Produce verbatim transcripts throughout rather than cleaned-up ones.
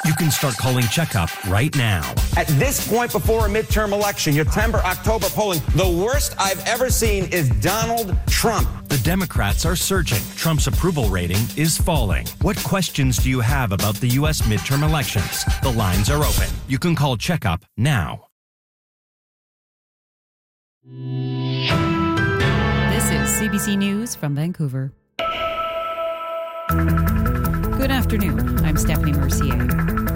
You can start calling Checkup right now. At this point before a midterm election, September, October polling, the worst I've ever seen is Donald Trump. The Democrats are surging. Trump's approval rating is falling. What questions do you have about the U S midterm elections? The lines are open. You can call Checkup now. This is C B C News from Vancouver. Good afternoon. I'm Stephanie Mercier.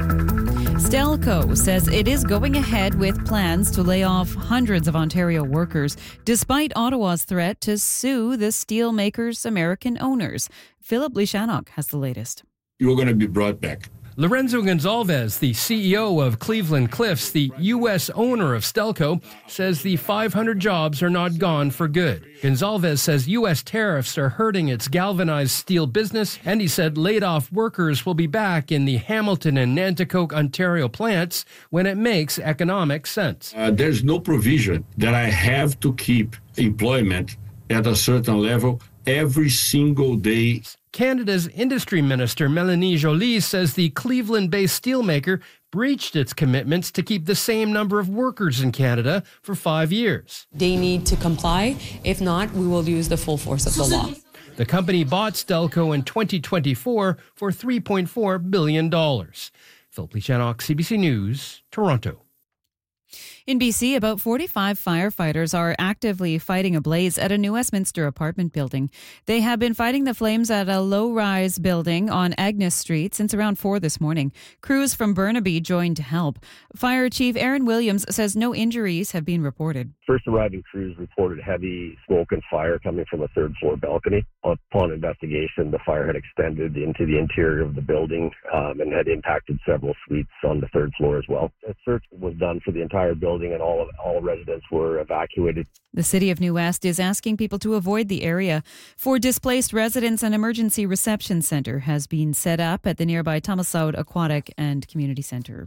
Stelco says it is going ahead with plans to lay off hundreds of Ontario workers, despite Ottawa's threat to sue the steelmaker's American owners. Philip Lishanok has the latest. You're going to be brought back. Lorenzo Gonzalez, the C E O of Cleveland Cliffs, the U S owner of Stelco, says the five hundred jobs are not gone for good. Gonzalez says U S tariffs are hurting its galvanized steel business, and he said laid-off workers will be back in the Hamilton and Nanticoke, Ontario plants when it makes economic sense. Uh, there's no provision that I have to keep employment at a certain level every single day. Canada's industry minister, Melanie Joly, says the Cleveland-based steelmaker breached its commitments to keep the same number of workers in Canada for five years. They need to comply. If not, we will use the full force of the law. The company bought Stelco in twenty twenty-four for three point four billion dollars. Philip Lishanok, C B C News, Toronto. In B C, about forty-five firefighters are actively fighting a blaze at a New Westminster apartment building. They have been fighting the flames at a low-rise building on Agnes Street since around four this morning. Crews from Burnaby joined to help. Fire Chief Aaron Williams says no injuries have been reported. First arriving crews reported heavy smoke and fire coming from a third-floor balcony. Upon investigation, the fire had extended into the interior of the building um, and had impacted several suites on the third floor as well. A search was done for the entire building, and all all residents were evacuated. The City of New West is asking people to avoid the area. For displaced residents, an emergency reception centre has been set up at the nearby Thomasoud Aquatic and Community Centre.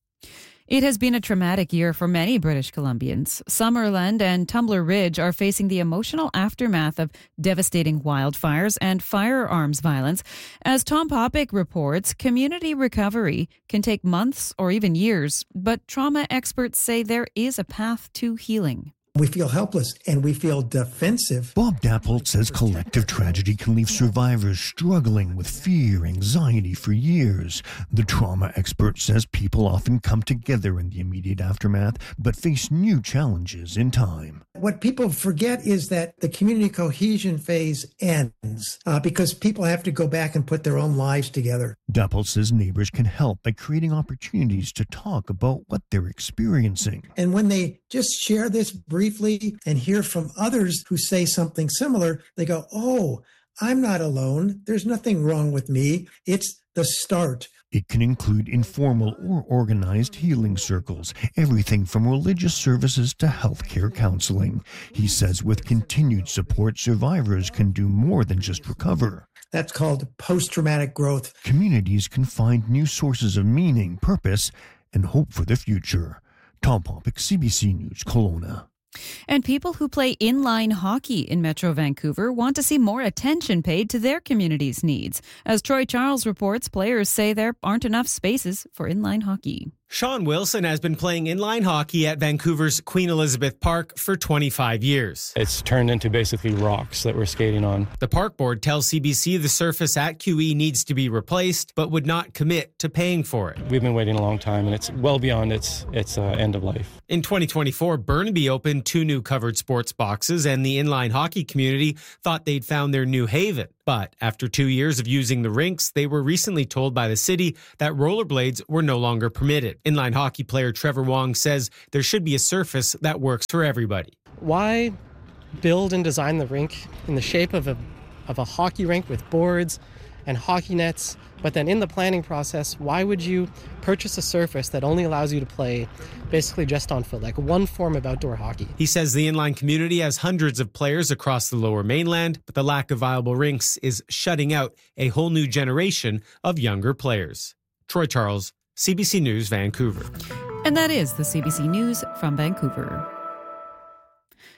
It has been a traumatic year for many British Columbians. Summerland and Tumbler Ridge are facing the emotional aftermath of devastating wildfires and firearms violence. As Tom Popick reports, community recovery can take months or even years, but trauma experts say there is a path to healing. We feel helpless and we feel defensive. Bob Dappold says collective tragedy can leave survivors struggling with fear, anxiety for years. The trauma expert says people often come together in the immediate aftermath, but face new challenges in time. What people forget is that the community cohesion phase ends uh, because people have to go back and put their own lives together. Dappold says neighbors can help by creating opportunities to talk about what they're experiencing. And when they just share this briefly and hear from others who say something similar, they go, oh, I'm not alone. There's nothing wrong with me. It's the start. It can include informal or organized healing circles, everything from religious services to healthcare counseling. He says with continued support, survivors can do more than just recover. That's called post-traumatic growth. Communities can find new sources of meaning, purpose, and hope for the future. Tom Popick, C B C News, Kelowna. And people who play inline hockey in Metro Vancouver want to see more attention paid to their community's needs. As Troy Charles reports, players say there aren't enough spaces for inline hockey. Sean Wilson has been playing inline hockey at Vancouver's Queen Elizabeth Park for twenty-five years. It's turned into basically rocks that we're skating on. The park board tells C B C the surface at Q E needs to be replaced, but would not commit to paying for it. We've been waiting a long time, and it's well beyond its, its uh, end of life. In twenty twenty-four, Burnaby opened two new covered sports boxes, and the inline hockey community thought they'd found their new haven. But after two years of using the rinks, they were recently told by the city that rollerblades were no longer permitted. Inline hockey player Trevor Wong says there should be a surface that works for everybody. Why build and design the rink in the shape of a of a hockey rink with boards and hockey nets, but then in the planning process, why would you purchase a surface that only allows you to play basically just on foot, like one form of outdoor hockey? He says the inline community has hundreds of players across the Lower Mainland, but the lack of viable rinks is shutting out a whole new generation of younger players. Troy Charles, C B C News, Vancouver. And that is the C B C News from Vancouver.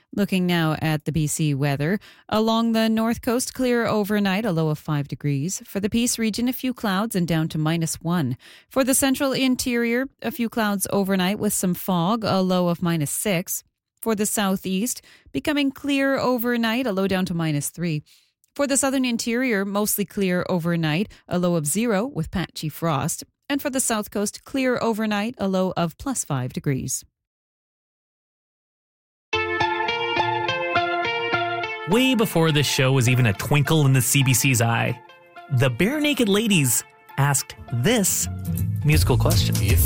Looking now at the B C weather. Along the north coast, clear overnight, a low of five degrees. For the Peace region, a few clouds and down to minus one. For the central interior, a few clouds overnight with some fog, a low of minus six. For the southeast, becoming clear overnight, a low down to minus three. For the southern interior, mostly clear overnight, a low of zero with patchy frost. And for the south coast, clear overnight, a low of plus five degrees. Way before this show was even a twinkle in the C B C's eye, the Bare Naked Ladies asked this musical question. If